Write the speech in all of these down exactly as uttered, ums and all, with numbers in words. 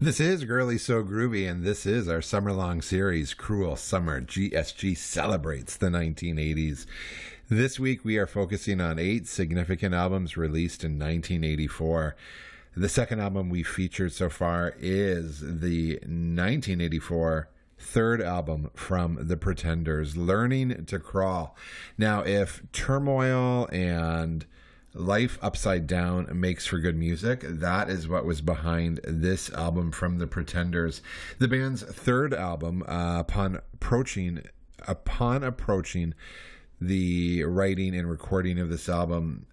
This is Girly So Groovy, and this is our summer-long series, Cruel Summer. G S G celebrates the nineteen eighties. This week, we are focusing on eight significant albums released in nineteen eighty-four. The second album we featured so far is the nineteen eighty-four third album from The Pretenders, Learning to Crawl. Now, if Turmoil and Life Upside Down makes for good music, that is what was behind this album from The Pretenders. The band's third album, uh, upon approaching upon approaching the writing and recording of this album,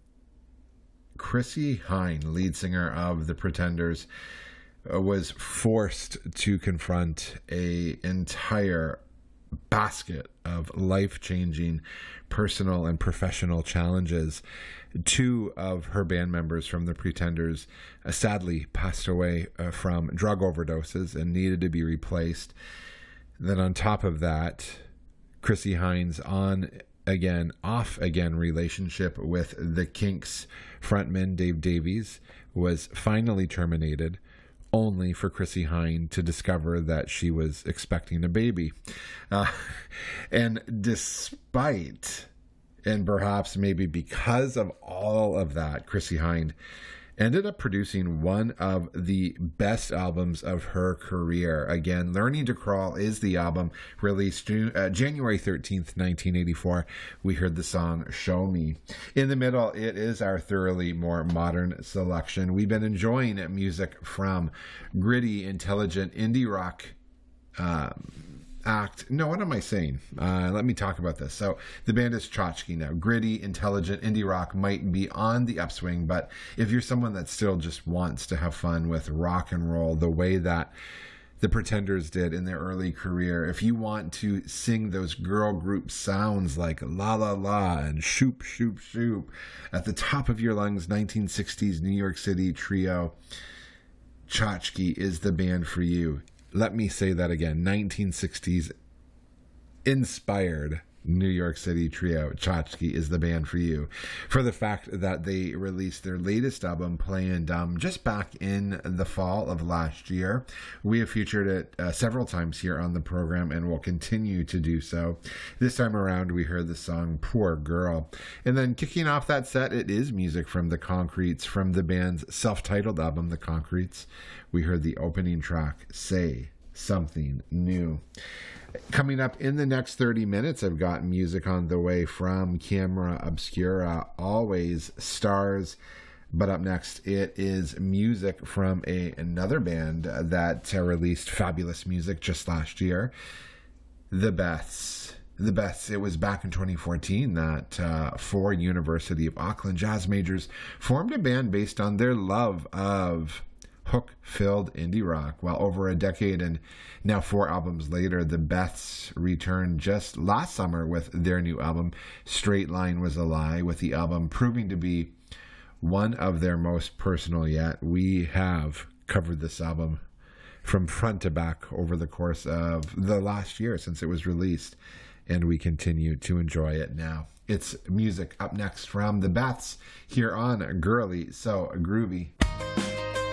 Chrissie Hynde, lead singer of The Pretenders, uh, was forced to confront a entire basket of life-changing personal and professional challenges. Two of her band members from The Pretenders uh, sadly passed away uh, from drug overdoses and needed to be replaced. Then on top of that, Chrissie Hynde's on again, off again relationship with the Kinks frontman Dave Davies was finally terminated, only for Chrissie Hynde to discover that she was expecting a baby. Uh, and despite, and perhaps maybe because of all of that, Chrissie Hynde ended up producing one of the best albums of her career. Again, Learning to Crawl is the album released June, uh, January thirteenth, nineteen eighty-four. We heard the song Show Me. In the middle, it is our thoroughly more modern selection. We've been enjoying music from gritty, intelligent indie rock um, act. No, what am I saying? Uh, let me talk about this. So the band is Tchotchke now. Gritty, intelligent indie rock might be on the upswing, but if you're someone that still just wants to have fun with rock and roll the way that the Pretenders did in their early career, if you want to sing those girl group sounds like La La La and Shoop Shoop Shoop at the top of your lungs, nineteen sixties New York City trio, Tchotchke is the band for you. Let me say that again. nineteen sixties inspired New York City trio, Tchotchke is the band for you. For the fact that they released their latest album, Playin' Dumb, just back in the fall of last year. We have featured it uh, several times here on the program and will continue to do so. This time around, we heard the song Poor Girl. And then kicking off that set, it is music from The Concretes, from the band's self-titled album, The Concretes. We heard the opening track, Say Something New. Coming up in the next thirty minutes, I've got music on the way from Camera Obscura, Always Stars. But up next, it is music from a, another band that uh, released fabulous music just last year, The Beths. The Beths, it was back in twenty fourteen that uh, four University of Auckland jazz majors formed a band based on their love of hook-filled indie rock. Well, over a decade and now four albums later, the Beths returned just last summer with their new album, Straight Line Was a Lie, with the album proving to be one of their most personal yet. We have covered this album from front to back over the course of the last year since it was released, and we continue to enjoy it now. It's music up next from the Beths here on Girly So Groovy.